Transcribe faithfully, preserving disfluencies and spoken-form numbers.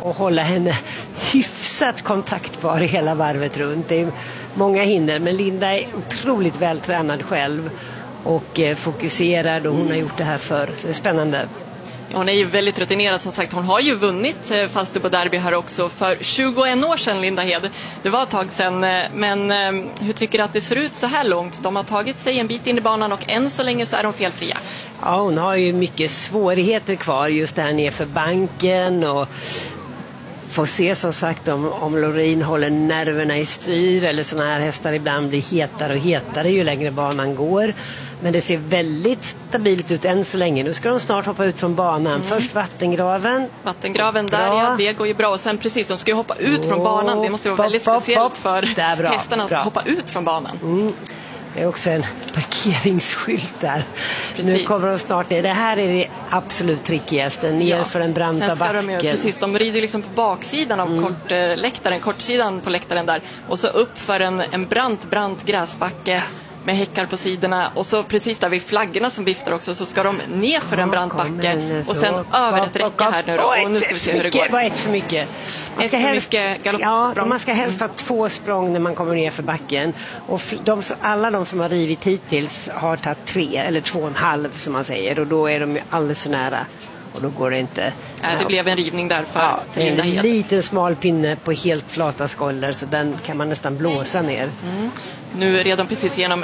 och hålla henne hyfsat kontaktbar hela varvet runt. Det är många hinder, men Linda är otroligt vältränad själv och eh, fokuserad, och hon har gjort det här förr, så det är spännande. Hon är ju väldigt rutinerad, som sagt. Hon har ju vunnit fast på derby här också för tjugoett år sedan, Linda Hed. Det var ett tag sedan, men hur tycker du att det ser ut så här långt? De har tagit sig en bit in i banan och än så länge så är de felfria. Ja, hon har ju mycket svårigheter kvar just där nere för banken, och får se som sagt om, om Loreen håller nerverna i styr, eller såna här hästar ibland blir hetare och hetare ju längre banan går. Men det ser väldigt stabilt ut än så länge. Nu ska de snart hoppa ut från banan. Mm. Först vattengraven. Vattengraven där, ja, det går ju bra. Och sen precis, de ska ju hoppa ut oh, från banan. Det måste ju vara väldigt pop, speciellt pop. för hästarna att bra. hoppa ut från banan. Mm. Det är också en parkeringsskylt där. Precis. Nu kommer de snart ner. Det här är det absolut trickigaste. Ner ja. för en branta Sen ska backen. De, precis, de rider liksom på baksidan av mm. kort, eh, läktaren, kortsidan på läktaren där. Och så upp för en, en brant, brant gräsbacke med häckar på sidorna, och så precis där vid flaggorna som viftar också, så ska de ner för en brant backe och sen över ett räcke här nu då. Och nu ska vi se hur det går. Det var ett för mycket. Man ska ett för helst, mycket galoppsprång. Ja, man ska helst ha två språng när man kommer ner för backen. Och de, alla de som har rivit hittills har tagit tre, eller två och en halv som man säger, och då är de alldeles för nära. Och då går det inte. Ja, det blev en rivning där för, ja, för Linda Hed. En liten smal pinne på helt flata skollar, så den kan man nästan blåsa ner. Mm. Nu red de precis genom